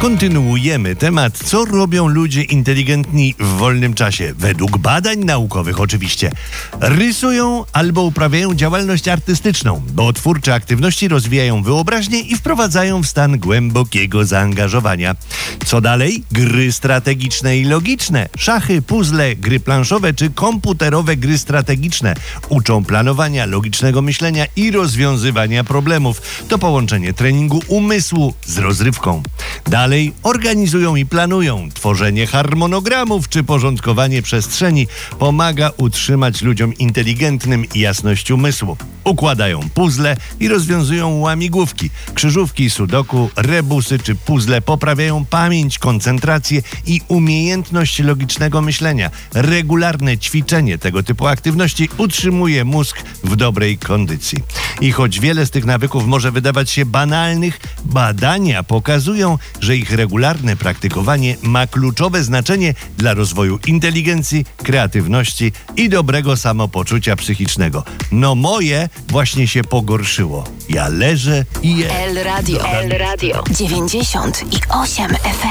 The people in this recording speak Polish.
Kontynuujemy temat, co robią ludzie inteligentni w wolnym czasie. Według badań naukowych oczywiście. Rysują albo uprawiają działalność artystyczną, bo twórcze aktywności rozwijają wyobraźnię i wprowadzają w stan głębokiego zaangażowania. Co dalej? Gry strategiczne i logiczne. Szachy, puzzle, gry planszowe czy komputerowe gry strategiczne uczą planowania, logicznego myślenia i rozwiązywania problemów. To połączenie treningu umysłu z rozrywką. Dalej organizują i planują. Tworzenie harmonogramów czy porządkowanie przestrzeni pomaga utrzymać ludziom inteligentnym jasność umysłu. Układają puzzle i rozwiązują łamigłówki. Krzyżówki, sudoku, rebusy czy puzzle poprawiają pamięć, koncentrację i umiejętność logicznego myślenia. Regularne ćwiczenie tego typu aktywności utrzymuje mózg w dobrej kondycji. I choć wiele z tych nawyków może wydawać się banalnych, badania pokazują, że ich regularne praktykowanie ma kluczowe znaczenie dla rozwoju inteligencji, kreatywności i dobrego samopoczucia psychicznego. No moje właśnie się pogorszyło. Ja leżę i El Radio 98 FM.